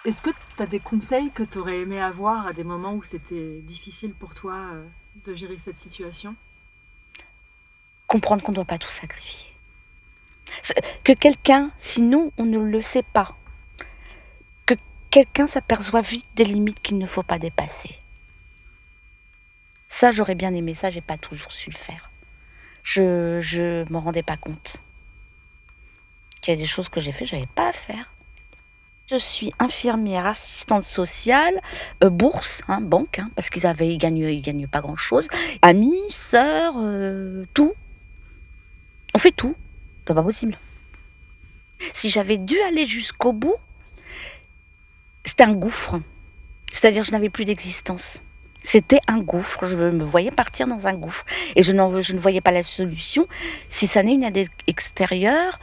Est-ce que tu as des conseils que tu aurais aimé avoir à des moments où c'était difficile pour toi de gérer cette situation? Comprendre qu'on ne doit pas tout sacrifier. Que quelqu'un, si nous, on ne le sait pas, que quelqu'un s'aperçoit vite des limites qu'il ne faut pas dépasser. Ça, j'aurais bien aimé ça, j'ai pas toujours su le faire. Je m'en rendais pas compte. Qu'il y a des choses que j'ai fait, j'avais pas à faire. Je suis infirmière, assistante sociale, bourse, hein, banque, hein, parce ils gagnent pas grand-chose. Amis, sœurs, tout. On fait tout. C'est pas possible. Si j'avais dû aller jusqu'au bout, c'était un gouffre. C'est-à-dire, je n'avais plus d'existence. C'était un gouffre. Je me voyais partir dans un gouffre. Et je ne voyais pas la solution si ça n'est une aide extérieure,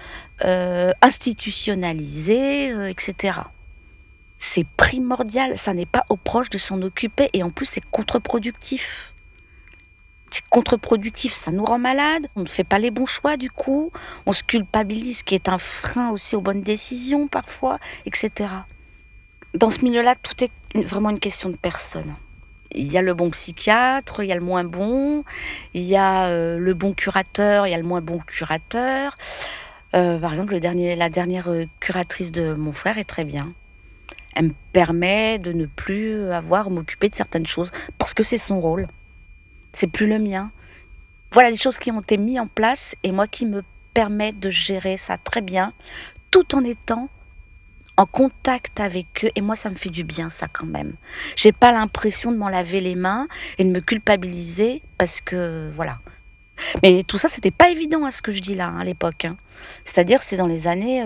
institutionnalisée, etc. C'est primordial. Ça n'est pas aux proches de s'en occuper. Et en plus, c'est contre-productif. C'est contre-productif. Ça nous rend malades. On ne fait pas les bons choix, du coup. On se culpabilise, ce qui est un frein aussi aux bonnes décisions, parfois, etc. Dans ce milieu-là, tout est vraiment une question de personne. Il y a le bon psychiatre, il y a le moins bon, il y a le bon curateur, il y a le moins bon curateur. Par exemple, la dernière curatrice de mon frère est très bien. Elle me permet de ne plus avoir à m'occuper de certaines choses parce que c'est son rôle. C'est plus le mien. Voilà des choses qui ont été mises en place et moi qui me permettent de gérer ça très bien, tout en étant en contact avec eux. Et moi, ça me fait du bien, ça, quand même. J'ai pas l'impression de m'en laver les mains et de me culpabiliser parce que, voilà. Mais tout ça, c'était pas évident à ce que je dis là, hein, à l'époque. Hein. C'est-à-dire, c'est dans les années,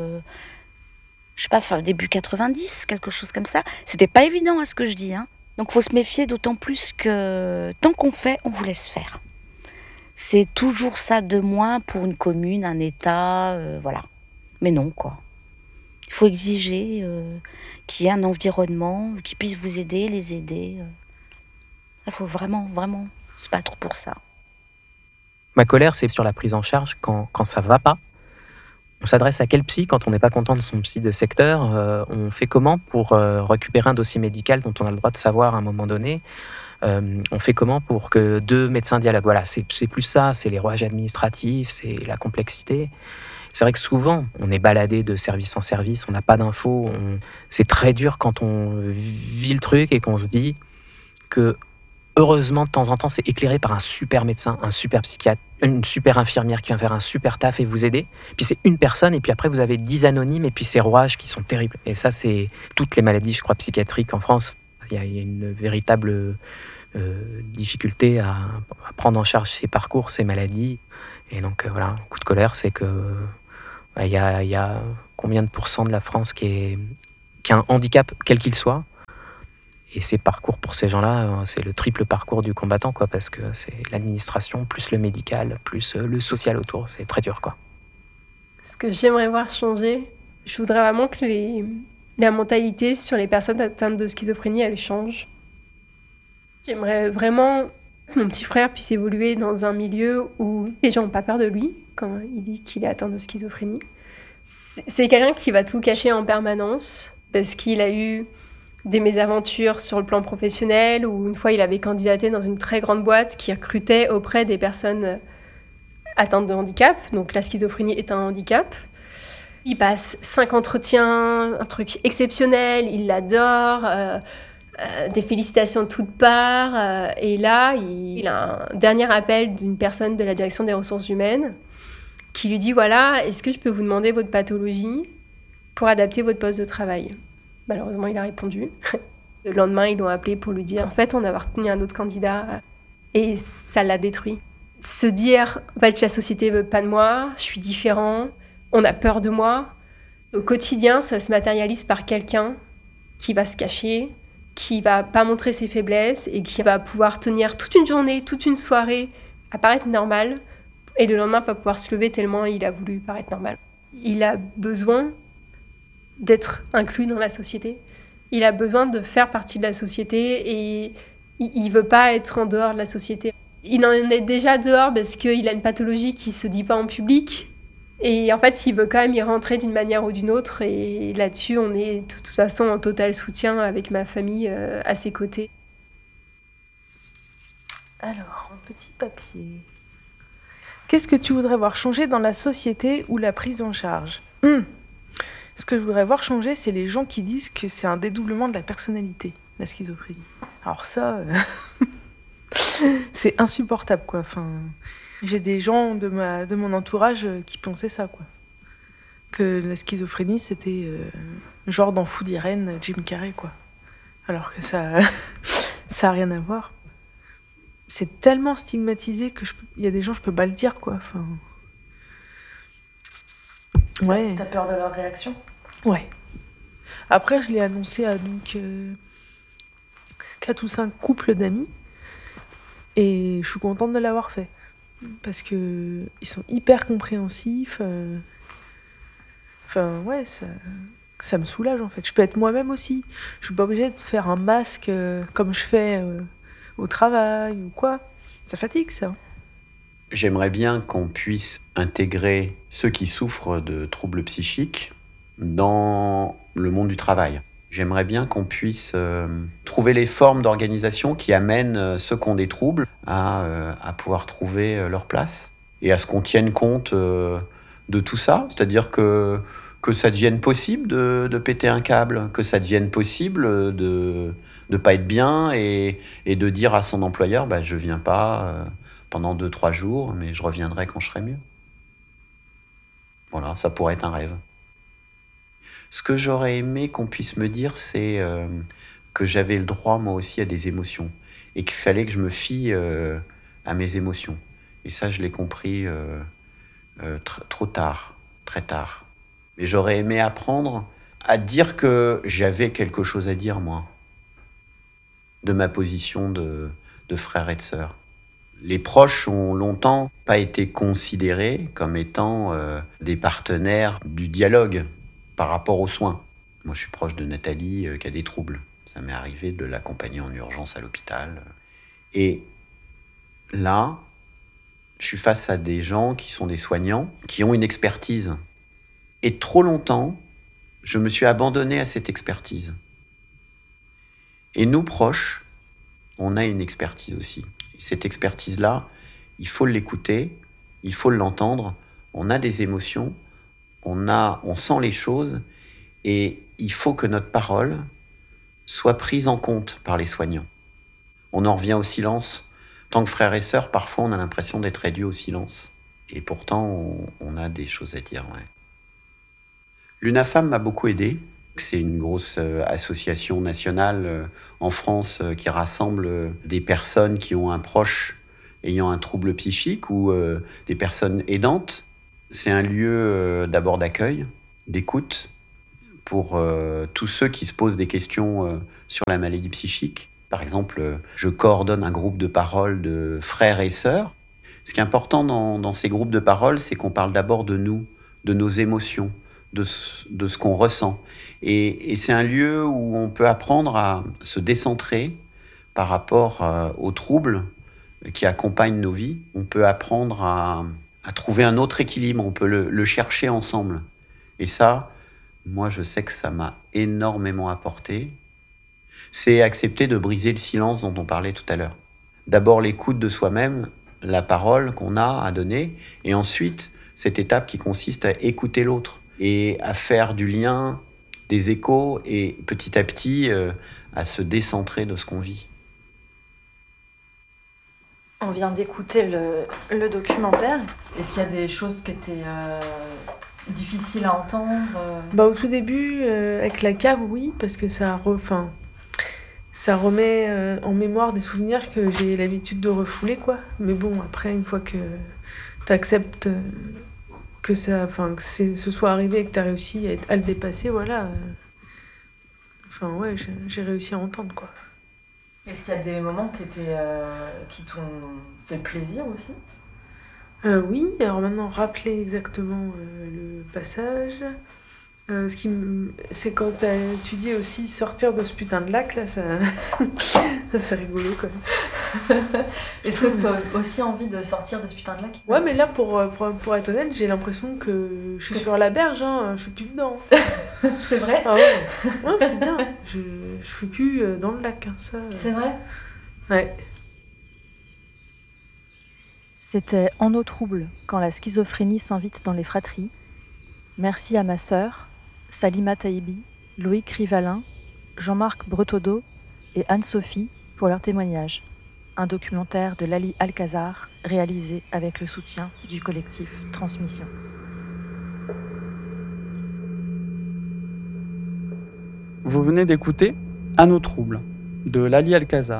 je sais pas, début 90, quelque chose comme ça. C'était pas évident à ce que je dis. Hein. Donc, faut se méfier d'autant plus que tant qu'on fait, on vous laisse faire. C'est toujours ça de moins pour une commune, un État, voilà. Mais non, quoi. Il faut exiger qu'il y ait un environnement qui puisse vous aider, les aider. Il faut vraiment, vraiment se battre pour ça. Ma colère, c'est sur la prise en charge quand ça va pas. On s'adresse à quel psy quand on n'est pas content de son psy de secteur? On fait comment pour récupérer un dossier médical dont on a le droit de savoir à un moment donné? On fait comment pour que 2 médecins dialoguent? Voilà, c'est plus ça, c'est les rouages administratifs, c'est la complexité. C'est vrai que souvent, on est baladé de service en service, on n'a pas d'infos. C'est très dur quand on vit le truc et qu'on se dit que, heureusement, de temps en temps, c'est éclairé par un super médecin, un super psychiatre, une super infirmière qui vient faire un super taf et vous aider. Puis c'est une personne, et puis après, vous avez 10 anonymes, et puis ces rouages qui sont terribles. Et ça, c'est toutes les maladies, je crois, psychiatriques en France. Il y a une véritable difficulté à prendre en charge ces parcours, ces maladies. Et donc, voilà, un coup de colère, c'est que il y a combien de pourcents de la France qui a un handicap, quel qu'il soit. Et ces parcours pour ces gens-là, c'est le triple parcours du combattant, quoi, parce que c'est l'administration, plus le médical, plus le social autour. C'est très dur, quoi. Ce que j'aimerais voir changer, je voudrais vraiment que la mentalité sur les personnes atteintes de schizophrénie, elle change. J'aimerais vraiment que mon petit frère puisse évoluer dans un milieu où les gens n'ont pas peur de lui quand il dit qu'il est atteint de schizophrénie. C'est quelqu'un qui va tout cacher en permanence parce qu'il a eu des mésaventures sur le plan professionnel où une fois il avait candidaté dans une très grande boîte qui recrutait auprès des personnes atteintes de handicap. Donc la schizophrénie est un handicap. Il passe 5 entretiens, un truc exceptionnel, il l'adore, des félicitations de toutes parts. Et là, il a un dernier appel d'une personne de la direction des ressources humaines qui lui dit, voilà, est-ce que je peux vous demander votre pathologie pour adapter votre poste de travail? Malheureusement, il a répondu. Le lendemain, ils l'ont appelé pour lui dire, en fait, on a retenu un autre candidat. Et ça l'a détruit. Se dire, en fait, la société veut pas de moi, je suis différent, on a peur de moi. Au quotidien, ça se matérialise par quelqu'un qui va se cacher, qui va pas montrer ses faiblesses et qui va pouvoir tenir toute une journée, toute une soirée à paraître normal et le lendemain pas pouvoir se lever tellement il a voulu paraître normal. Il a besoin d'être inclus dans la société. Il a besoin de faire partie de la société et il veut pas être en dehors de la société. Il en est déjà dehors parce qu'il a une pathologie qui se dit pas en public. Et en fait, il veut quand même y rentrer d'une manière ou d'une autre. Et là-dessus, on est de toute façon en total soutien avec ma famille à ses côtés. Alors, un petit papier. Qu'est-ce que tu voudrais voir changer dans la société ou la prise en charge ? Ce que je voudrais voir changer, c'est les gens qui disent que c'est un dédoublement de la personnalité, la schizophrénie. Alors ça, c'est insupportable, quoi. Enfin, j'ai des gens de mon entourage qui pensaient ça, quoi. Que la schizophrénie, c'était genre dans Fou d'Irène, Jim Carrey, quoi. Alors que ça a rien à voir. C'est tellement stigmatisé que il y a des gens, je peux pas le dire, quoi. Enfin... Ouais. T'as peur de leur réaction ? Ouais. Après, je l'ai annoncé à 4 ou 5 couples d'amis. Et je suis contente de l'avoir fait. Parce que ils sont hyper compréhensifs. Enfin, ouais, ça me soulage, en fait. Je peux être moi-même aussi. Je suis pas obligée de faire un masque comme je fais au travail ou quoi. Ça fatigue, ça. J'aimerais bien qu'on puisse intégrer ceux qui souffrent de troubles psychiques dans le monde du travail. J'aimerais bien qu'on puisse trouver les formes d'organisation qui amènent ceux qui ont des troubles à pouvoir trouver leur place et à ce qu'on tienne compte de tout ça. C'est-à-dire que ça devienne possible de péter un câble, que ça devienne possible de pas être bien et de dire à son employeur « je viens pas pendant 2-3 jours, mais je reviendrai quand je serai mieux ». Voilà, ça pourrait être un rêve. Ce que j'aurais aimé qu'on puisse me dire, c'est que j'avais le droit, moi aussi, à des émotions. Et qu'il fallait que je me fie à mes émotions. Et ça, je l'ai compris trop tard, très tard. Et j'aurais aimé apprendre à dire que j'avais quelque chose à dire, moi, de ma position de frère et de sœur. Les proches ont longtemps pas été considérés comme étant des partenaires du dialogue par rapport aux soins. Moi, je suis proche de Nathalie qui a des troubles. Ça m'est arrivé de l'accompagner en urgence à l'hôpital. Et là, je suis face à des gens qui sont des soignants, qui ont une expertise. Et trop longtemps, je me suis abandonné à cette expertise. Et nous, proches, on a une expertise aussi. Et cette expertise-là, il faut l'écouter, il faut l'entendre. On a des émotions, on sent les choses, et il faut que notre parole soit prise en compte par les soignants. On en revient au silence. Tant que frères et sœurs, parfois, on a l'impression d'être réduit au silence. Et pourtant, on a des choses à dire, ouais. L'UNAFAM m'a beaucoup aidé. C'est une grosse association nationale en France qui rassemble des personnes qui ont un proche ayant un trouble psychique ou des personnes aidantes. C'est un lieu d'abord d'accueil, d'écoute pour tous ceux qui se posent des questions sur la maladie psychique. Par exemple, je coordonne un groupe de parole de frères et sœurs. Ce qui est important dans ces groupes de parole, c'est qu'on parle d'abord de nous, de nos émotions, de ce qu'on ressent. Et c'est un lieu où on peut apprendre à se décentrer par rapport aux troubles qui accompagnent nos vies. On peut apprendre à trouver un autre équilibre, on peut le chercher ensemble. Et ça, moi je sais que ça m'a énormément apporté. C'est accepter de briser le silence dont on parlait tout à l'heure. D'abord l'écoute de soi-même, la parole qu'on a à donner, et ensuite cette étape qui consiste à écouter l'autre et à faire du lien, des échos, et petit à petit à se décentrer de ce qu'on vit. On vient d'écouter le documentaire. Est-ce qu'il y a des choses qui étaient difficiles à entendre Au tout début, avec la cave, oui, parce que ça remet en mémoire des souvenirs que j'ai l'habitude de refouler, quoi. Mais bon, après, une fois que tu acceptes que ce soit arrivé et que tu as réussi à le dépasser, voilà. J'ai réussi à entendre, quoi. Est-ce qu'il y a des moments qui t'ont fait plaisir aussi ? Oui, alors maintenant, rappeler exactement le passage. C'est quand tu dis aussi sortir de ce putain de lac, là, ça c'est rigolo quand même. Est-ce que tu as aussi envie de sortir de ce putain de lac? Ouais, mais là, pour être honnête, j'ai l'impression que je suis sur la berge, hein, je suis plus dedans. C'est vrai? Ah ouais, ouais, c'est bien. Je suis plus dans le lac, hein, ça. C'est vrai? Ouais. C'était En eau trouble, quand la schizophrénie s'invite dans les fratries. Merci à ma sœur, Salima Taïbi, Loïc Rivalin, Jean-Marc Bretodeau et Anne-Sophie pour leur témoignage. Un documentaire de Lali Alcazar réalisé avec le soutien du collectif Transmission. Vous venez d'écouter À nos troubles de Lali Alcazar.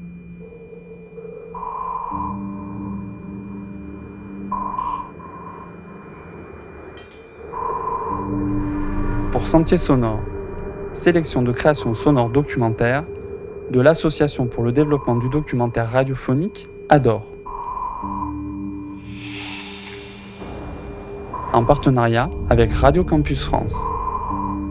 Pour Sentier sonore, sélection de création sonore documentaire de l'Association pour le développement du documentaire radiophonique ADOR. En partenariat avec Radio Campus France.